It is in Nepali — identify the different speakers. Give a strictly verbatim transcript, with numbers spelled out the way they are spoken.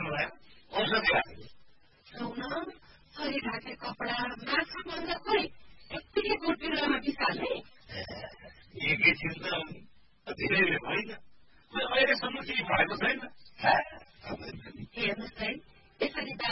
Speaker 1: भयो औषधि राखेको
Speaker 2: सुन शरीर ढाके कपडा माछा भन्दा खोइ यत्तिकै बोटबिरुवामा बिसाल्ने
Speaker 1: एकैछिन त धेरैले होइन अहिलेसम्म केही भएको छैन
Speaker 2: हेर्नुहोस् त